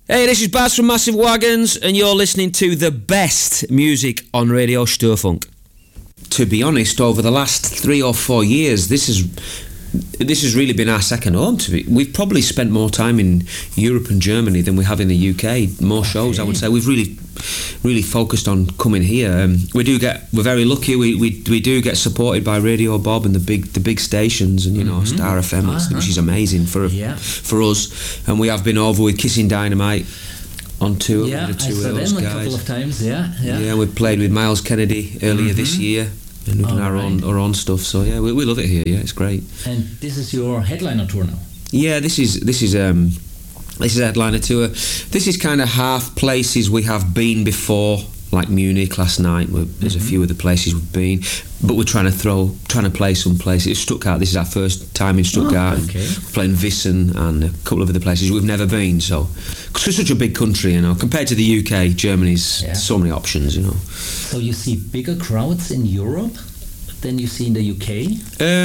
Hey, this is Baz from Massive Wagons, and you're listening to the best music on Radio Störfunk. To be honest, over the last 3 or 4 years, this has really been our second home. We've probably spent more time in Europe and Germany than we have in the UK. More shows, I would say. We've really focused on coming here. We're very lucky. We do get supported by Radio Bob and the big stations, and Star FM, which is amazing for us. And we have been over with Kissing Dynamite on tour. Yeah, with the two I saw of those them guys. a couple of times. Yeah. Yeah, we played with Miles Kennedy earlier this year. And we've done our own stuff, so yeah, we love it here. Yeah, it's great. And this is your headliner tour now. Yeah, this is a headliner tour. This is kind of half places we have been before, like Munich last night. There's a few of the places we've been, but we're trying to play some places. It's Stuttgart. This is our first time in Stuttgart. We're playing Wissen and a couple of other places we've never been. So, because we're such a big country, compared to the UK, Germany's so many options. So you see bigger crowds in Europe than you see in the UK?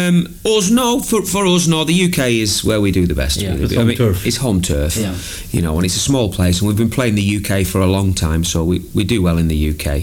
For us, no. The UK is where we do the best. Yeah, really. It's home turf. Yeah. And it's a small place, and we've been playing the UK for a long time, so we do well in the UK.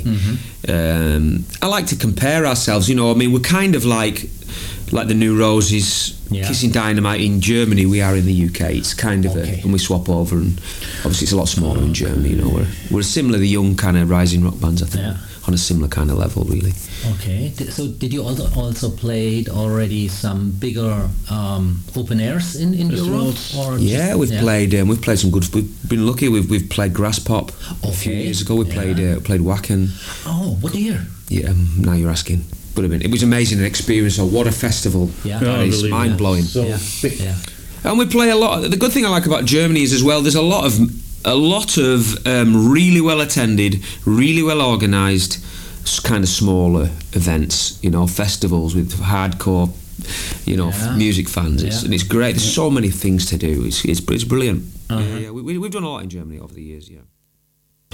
I like to compare ourselves. We're kind of like the New Roses, Kissing Dynamite in Germany. We are in the UK. It's kind of and we swap over, and obviously it's a lot smaller in Germany. We're similar, the young kind of rising rock bands, I think, on a similar kind of level, really. Okay. So did you also played already some bigger open airs in Europe? Or we've played some good. We've been lucky. We've played Graspop a few years ago. We played Wacken. Oh, what year? Yeah, now you're asking. But it was amazing experience. Oh, what a festival! Yeah, it's mind blowing. And we play a lot. The good thing I like about Germany is as well. There's a lot of really well attended, really well organised, kind of smaller events. Festivals with hardcore, music fans. It's great. There's so many things to do. It's brilliant. We've done a lot in Germany over the years. Yeah.